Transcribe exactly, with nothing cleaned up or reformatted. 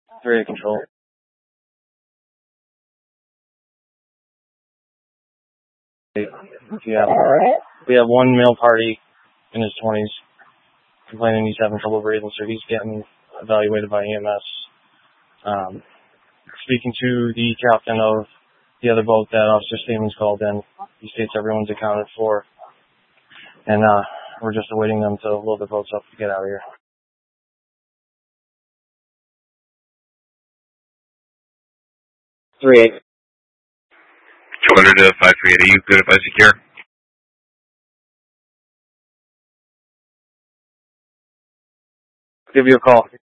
three eight control. Yeah. We have one male party in his twenties complaining he's having trouble breathing, so he's getting evaluated by E M S. Um, speaking to the captain of the other boat that Officer Stevens called in, he states everyone's accounted for, and uh, we're just awaiting them to load the boats up to get out of here. three eight. two hundred to five three eight, are you good if I secure? Give you a call.